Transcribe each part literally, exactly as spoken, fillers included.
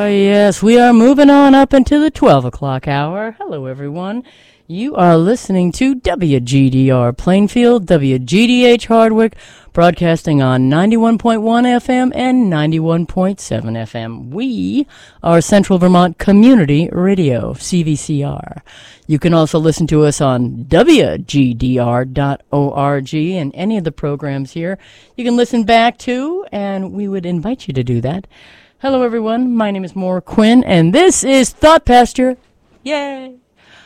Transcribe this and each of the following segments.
Oh, yes, we are moving on up into the twelve o'clock hour. Hello, everyone. You are listening to W G D R Plainfield, W G D H Hardwick, broadcasting on ninety-one point one F M and ninety-one point seven F M. We are Central Vermont Community Radio, C V C R. You can also listen to us on W G D R dot org and any of the programs here. You can listen back to, and we would invite you to do that. Hello, everyone. My name is Maura Quinn, and this is Thought Pasture. Yay!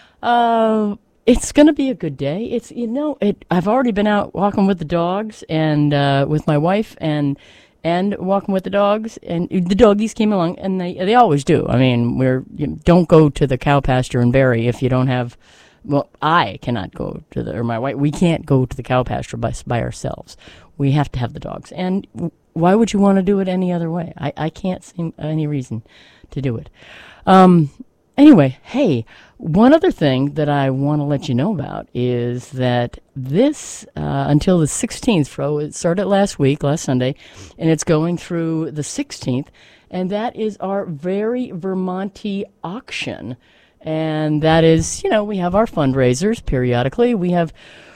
Uh, it's going to be a good day. It's, you know, it. I've already been out walking with the dogs and uh, with my wife and and walking with the dogs, and the doggies came along, and they they always do. I mean, we're you don't go to the cow pasture and bury if you don't have. Well, I cannot go to the, or my wife, we can't go to the cow pasture by by ourselves. We have to have the dogs, and why would you want to do it any other way? I, I can't see any reason to do it. Um, anyway, hey, one other thing that I want to let you know about is that this, uh, until the sixteenth, Fro, it started last week, last Sunday, and it's going through the sixteenth, and that is our Very Vermonty auction. And that is, you know, we have our fundraisers periodically. We have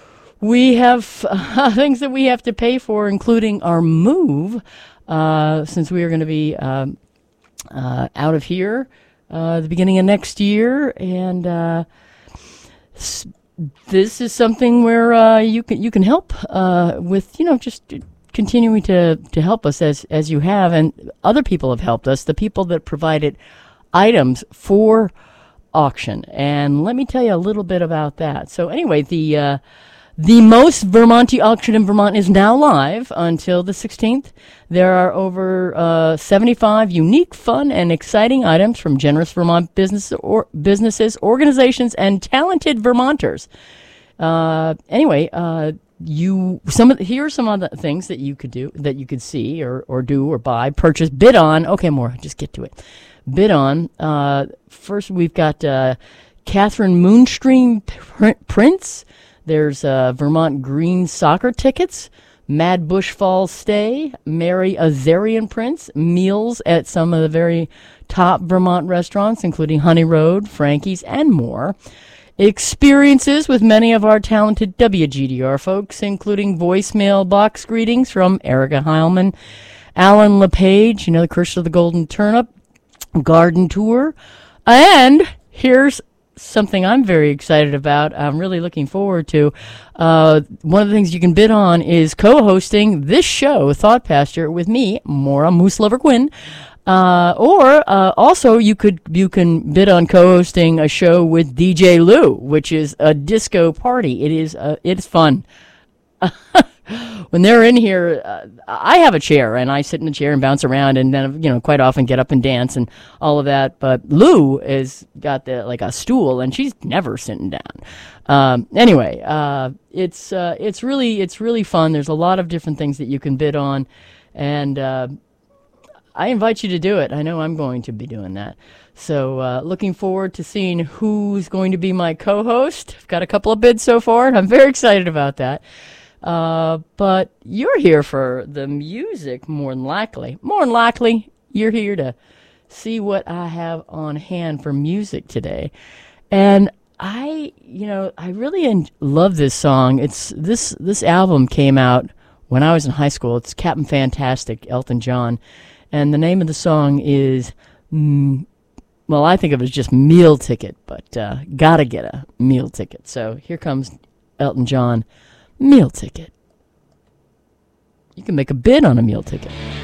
We have uh, things that we have to pay for, including our move, uh, since we are going to be um, uh, out of here uh, the beginning of next year. And uh, s- this is something where uh, you can you can help uh, with, you know, just continuing to, to help us as, as you have. And other people have helped us, the people that provided items for auction. And let me tell you a little bit about that. So anyway, the... Uh, The most Vermonty auction in Vermont is now live until the sixteenth. There are over uh, seventy-five unique, fun, and exciting items from generous Vermont business or businesses, organizations, and talented Vermonters. Uh, anyway, uh, you some of the, here are some other things that you could do, that you could see or, or do or buy, purchase, bid on. Okay, more, just get to it. Bid on. Uh, first, we've got uh, Catherine Moonstream pr- Prince. There's uh, Vermont Green soccer tickets, Mad Bush Falls stay, Mary Azarian Prince, meals at some of the very top Vermont restaurants, including Honey Road, Frankie's, and more. Experiences with many of our talented W G D R folks, including voicemail box greetings from Erica Heilman, Alan LePage, you know, the Curse of the Golden Turnip, garden tour, and here's something I'm very excited about. I'm really looking forward to. Uh, one of the things you can bid on is co-hosting this show, Thought Pasture, with me, Maura Moose Lover Quinn. Uh, or uh, also you could you can bid on co-hosting a show with D J Lou, which is a disco party. It is uh, it is fun. When they're in here, uh, I have a chair, and I sit in the chair and bounce around, and then, you know, quite often get up and dance and all of that. But Lou has got the like a stool, and she's never sitting down. Um, anyway, uh, it's uh, it's really it's really fun. There's a lot of different things that you can bid on, and uh, I invite you to do it. I know I'm going to be doing that. So uh, looking forward to seeing who's going to be my co-host. I've got a couple of bids so far, and I'm very excited about that. Uh, but you're here for the music, more than likely. More than likely, you're here to see what I have on hand for music today. And I, you know, I really en- love this song. It's this this album came out when I was in high school. It's Captain Fantastic, Elton John. And the name of the song is, mm, well, I think of it as just Meal Ticket, but uh, gotta get a meal ticket. So here comes Elton John. Meal ticket. You can make a bid on a meal ticket.